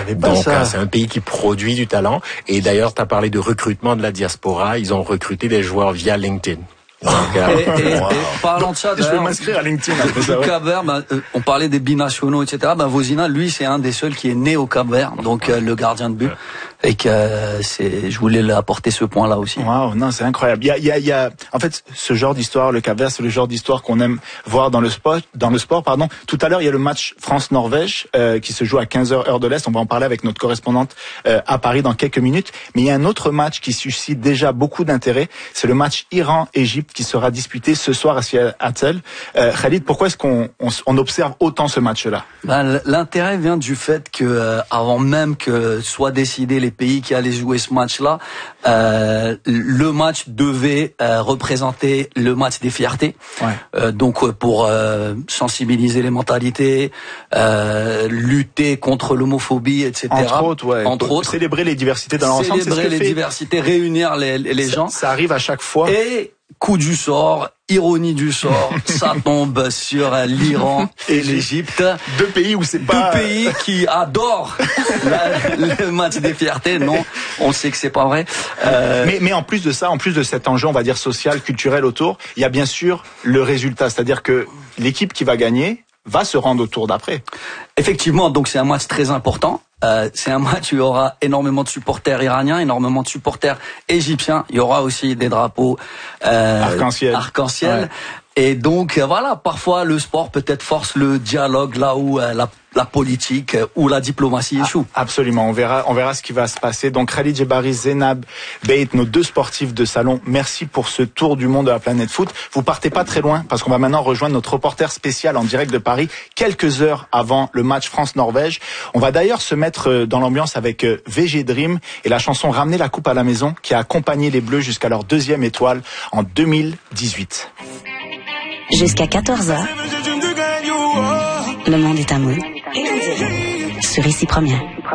savais pas Donc, ça. c'est un pays qui produit du talent. Et d'ailleurs, tu as parlé de recrutement de la diaspora. Ils ont recruté des joueurs via LinkedIn. Donc, et parlant de ça, je vais m'inscrire à LinkedIn. Le Cap-Vert, on parlait des binationaux, etc. Vozina, lui, c'est un des seuls qui est né au Cap-Vert, donc le gardien de but. Et que je voulais apporter ce point-là aussi. Waouh, non, c'est incroyable. Il y a, en fait, ce genre d'histoire, le Cap-Vert, c'est le genre d'histoire qu'on aime voir dans le sport, pardon. Tout à l'heure, il y a le match France-Norvège, qui se joue à 15h heure de l'Est. On va en parler avec notre correspondante, à Paris dans quelques minutes. Mais il y a un autre match qui suscite déjà beaucoup d'intérêt. C'est le match Iran-Égypte qui sera disputé ce soir à Seattle. Khalid, pourquoi est-ce qu'on observe autant ce match-là? L'intérêt vient du fait que, avant même que soit décidé les pays qui allaient jouer ce match-là, le match devait représenter le match des fiertés. Ouais. Donc pour sensibiliser les mentalités, lutter contre l'homophobie, etc. Entre autres, célébrer les diversités dans l'ensemble. Célébrer les diversités, réunir les gens. Ça arrive à chaque fois. Et coup du sort, ironie du sort, ça tombe sur l'Iran et l'Égypte. Deux pays où c'est pas... Deux pays qui adorent le match des fiertés. Non, on sait que c'est pas vrai. Mais en plus de ça, en plus de cet enjeu, on va dire social, culturel autour, il y a bien sûr le résultat. C'est-à-dire que l'équipe qui va gagner va se rendre au tour d'après. Effectivement, donc c'est un match très important. C'est un match où il y aura énormément de supporters iraniens, énormément de supporters égyptiens. Il y aura aussi des drapeaux arc-en-ciel. Ouais. Et donc voilà, parfois le sport peut-être force le dialogue là où la politique ou la diplomatie échoue. Absolument, on verra ce qui va se passer. Donc Khalid Djebari, Zainab Beit, nos deux sportifs de salon, merci pour ce tour du monde de la planète foot. Vous partez pas très loin parce qu'on va maintenant rejoindre notre reporter spécial en direct de Paris quelques heures avant le match France-Norvège. On va d'ailleurs se mettre dans l'ambiance avec VG Dream et la chanson Ramener la coupe à la maison qui a accompagné les Bleus jusqu'à leur 2e étoile en 2018. Jusqu'à 14h, le monde est à nous. Sur Ici Première.